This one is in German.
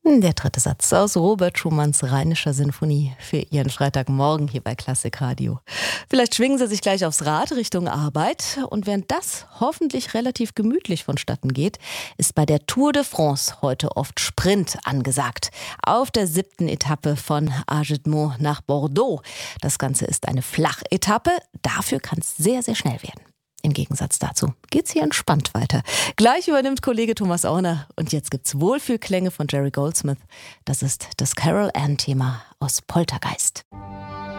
Der dritte Satz aus Robert Schumanns Rheinischer Sinfonie für Ihren Freitagmorgen hier bei Klassik Radio. Vielleicht schwingen Sie sich gleich aufs Rad Richtung Arbeit. Und während das hoffentlich relativ gemütlich vonstatten geht, ist bei der Tour de France heute oft Sprint angesagt. Auf der 7. Etappe von Agetmont nach Bordeaux. Das Ganze ist eine Flachetappe. Dafür kann es sehr, sehr schnell werden. Im Gegensatz dazu geht's hier entspannt weiter. Gleich übernimmt Kollege Thomas Auner und jetzt gibt's Wohlfühlklänge von Jerry Goldsmith. Das ist das Carol Ann-Thema aus Poltergeist.